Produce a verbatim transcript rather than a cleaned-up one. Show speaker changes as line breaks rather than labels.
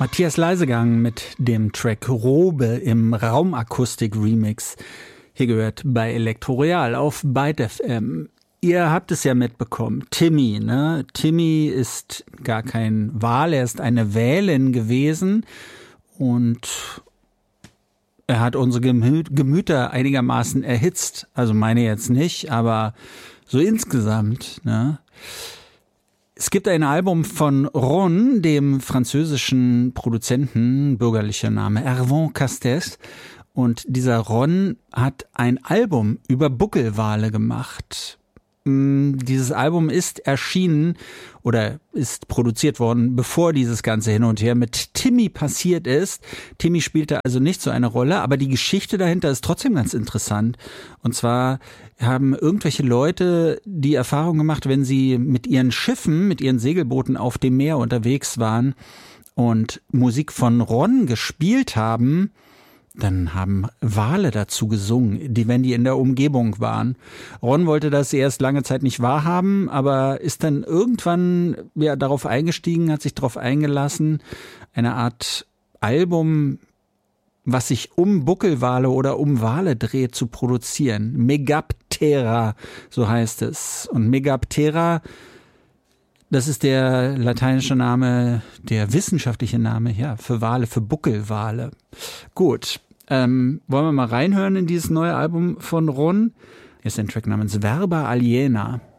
Matthias Leisegang mit dem Track Robe im Raumakustik-Remix. Hier gehört bei Elektroreal auf Byte F M. Ihr habt es ja mitbekommen, Timmy, ne? Timmy ist gar kein Wal, er ist eine Wälin gewesen und er hat unsere Gemü- Gemüter einigermaßen erhitzt. Also meine jetzt nicht, aber so insgesamt, ne? Es gibt ein Album von Ron, dem französischen Produzenten, bürgerlicher Name Hervé Castes. Und dieser Ron hat ein Album über Buckelwale gemacht. Dieses Album ist erschienen oder ist produziert worden, bevor dieses ganze Hin und Her mit Timmy passiert ist. Timmy spielte also nicht so eine Rolle, aber die Geschichte dahinter ist trotzdem ganz interessant. Und zwar haben irgendwelche Leute die Erfahrung gemacht, wenn sie mit ihren Schiffen, mit ihren Segelbooten auf dem Meer unterwegs waren und Musik von Ron gespielt haben, dann haben Wale dazu gesungen, die, wenn die in der Umgebung waren. Ron wollte das erst lange Zeit nicht wahrhaben, aber ist dann irgendwann ja, darauf eingestiegen, hat sich darauf eingelassen, eine Art Album, was sich um Buckelwale oder um Wale dreht, zu produzieren. Megaptera, so heißt es. Und Megaptera, das ist der lateinische Name, der wissenschaftliche Name, ja, für Wale, für Buckelwale. Gut, ähm, wollen wir mal reinhören in dieses neue Album von Ron? Hier ist ein Track namens Verba Aliena.